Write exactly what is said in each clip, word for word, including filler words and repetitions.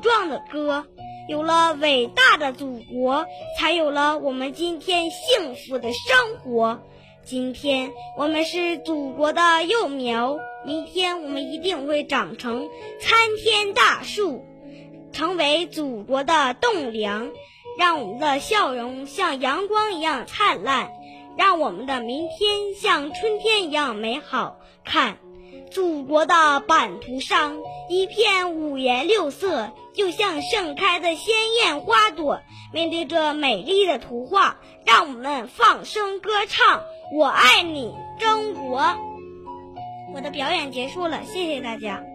壮的歌。有了伟大的祖国，才有了我们今天幸福的生活。今天我们是祖国的幼苗，明天我们一定会长成参天大树，成为祖国的栋梁，让我们的笑容像阳光一样灿烂，让我们的明天像春天一样美好。看，祖国的版图上一片五颜六色，就像盛开的鲜艳花朵。面对这美丽的图画，让我们放声歌唱，我爱你中国。我的表演结束了，谢谢大家。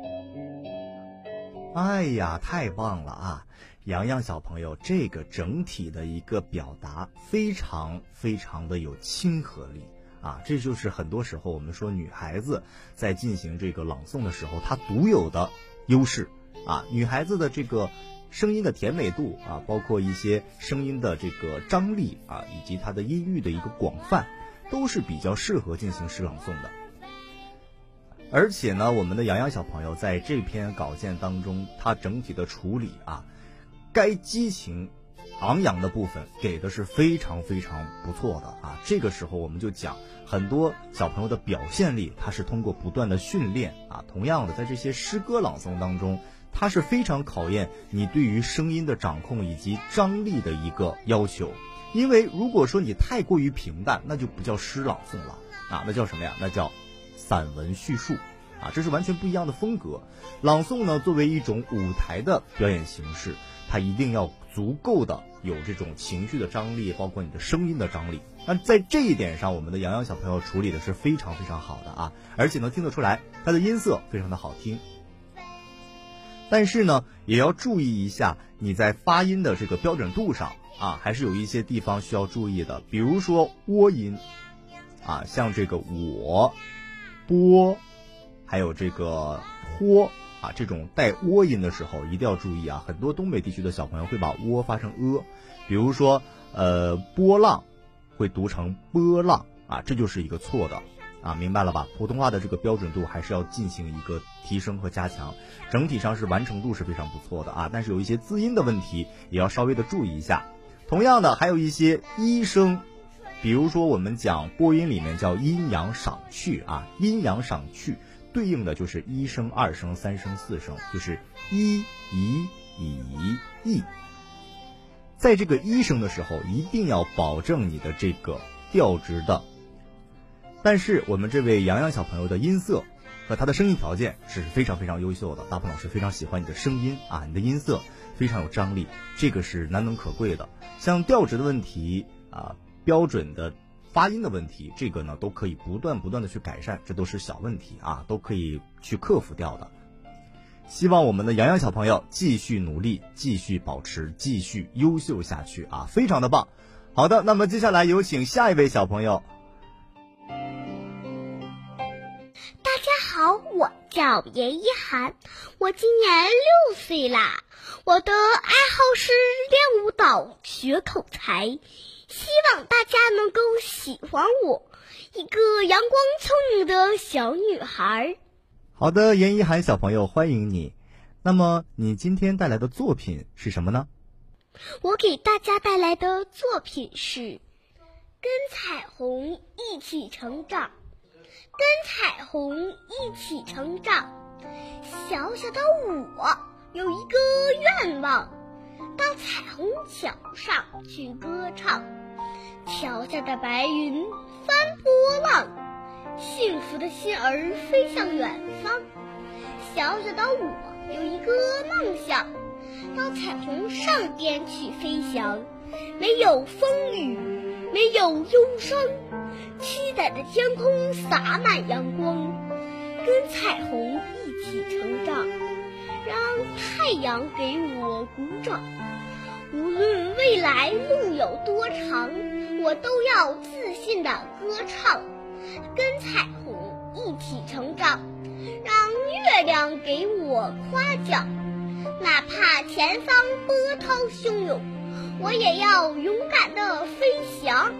哎呀，太棒了啊！洋洋小朋友这个整体的一个表达非常非常的有亲和力啊，这就是很多时候我们说女孩子在进行这个朗诵的时候她独有的优势啊。女孩子的这个声音的甜美度啊，包括一些声音的这个张力啊，以及它的音域的一个广泛，都是比较适合进行诗朗诵的。而且呢，我们的洋洋小朋友在这篇稿件当中，他整体的处理啊，该激情昂扬的部分给的是非常非常不错的啊。这个时候我们就讲，很多小朋友的表现力，他是通过不断的训练啊。同样的，在这些诗歌朗诵当中，它是非常考验你对于声音的掌控以及张力的一个要求。因为如果说你太过于平淡，那就不叫诗朗诵了啊，那叫什么呀？那叫散文叙述啊，这是完全不一样的风格。朗诵呢，作为一种舞台的表演形式，它一定要足够的有这种情绪的张力，包括你的声音的张力。那在这一点上，我们的洋洋小朋友处理的是非常非常好的啊，而且能听得出来，它的音色非常的好听。但是呢，也要注意一下你在发音的这个标准度上啊，还是有一些地方需要注意的。比如说窝音啊，像这个我、波，还有这个托啊，这种带窝音的时候一定要注意啊。很多东北地区的小朋友会把窝发成呃，比如说呃波浪会读成波浪啊，这就是一个错的啊，明白了吧？普通话的这个标准度还是要进行一个提升和加强，整体上是完成度是非常不错的啊，但是有一些字音的问题也要稍微的注意一下。同样的，还有一些一声，比如说我们讲播音里面叫阴阳赏去啊，阴阳赏去对应的就是一声、二声、三声、四声，就是一、以、以、意。在这个一声的时候，一定要保证你的这个调值的。但是我们这位洋洋小朋友的音色和他的声音条件是非常非常优秀的，大鹏老师非常喜欢你的声音啊，你的音色非常有张力，这个是难能可贵的。像调值的问题啊，标准的发音的问题，这个呢都可以不断不断的去改善，这都是小问题啊，都可以去克服掉的。希望我们的洋洋小朋友继续努力，继续保持，继续优秀下去啊，非常的棒。好的，那么接下来有请下一位小朋友。 大家好，我叫严一涵，我今年六岁啦。我的爱好是练舞蹈、学口才，希望大家能够喜欢我，一个阳光聪明的小女孩。 好的，严一涵小朋友，欢迎你。那么你今天带来的作品是什么呢？ 我给大家带来的作品是《跟彩虹一起成长》。跟彩虹一起成长，小小的我有一个愿望，到彩虹桥上去歌唱。桥下的白云翻波浪，幸福的心儿飞向远方。小小的我有一个梦想，到彩虹上边去飞翔。没有风雨，没有忧伤，期待的天空洒满阳光，跟彩虹一起成长，让太阳给我鼓掌。无论未来路有多长，我都要自信的歌唱。跟彩虹一起成长，让月亮给我夸奖。哪怕前方波涛汹涌，我也要勇敢的飞翔。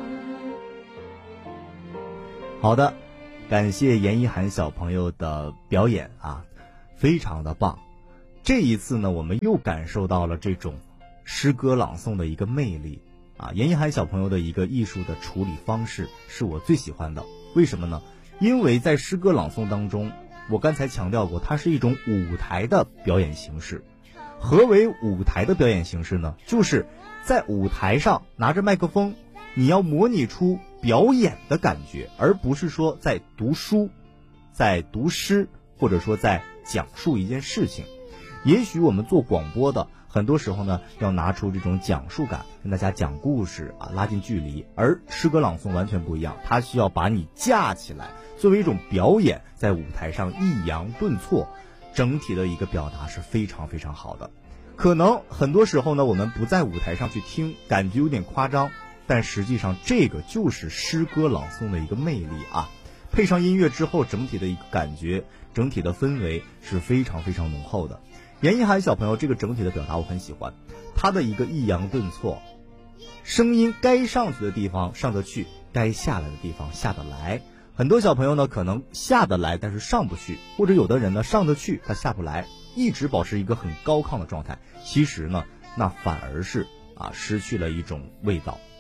好的，感谢严一涵小朋友的表演啊，非常的棒。 这一次呢，我们又感受到了这种诗歌朗诵的一个魅力啊。严一涵小朋友的一个艺术的处理方式是我最喜欢的。为什么呢？因为在诗歌朗诵当中，我刚才强调过，它是一种舞台的表演形式。何为舞台的表演形式呢？就是在舞台上拿着麦克风，你要模拟出表演的感觉，而不是说在读书，在读诗，或者说在讲述一件事情。也许我们做广播的很多时候呢，要拿出这种讲述感，跟大家讲故事啊，拉近距离。而诗歌朗诵完全不一样，它需要把你架起来，作为一种表演，在舞台上抑扬顿挫，整体的一个表达是非常非常好的。可能很多时候呢，我们不在舞台上去听，感觉有点夸张，但实际上这个就是诗歌朗诵的一个魅力啊。配上音乐之后，整体的一个感觉，整体的氛围是非常非常浓厚的。严一涵小朋友这个整体的表达我很喜欢，他的一个抑扬顿挫，声音该上去的地方上得去，该下来的地方下得来。很多小朋友呢可能下得来但是上不去，或者有的人呢上得去他下不来，一直保持一个很高亢的状态，其实呢那反而是啊失去了一种味道。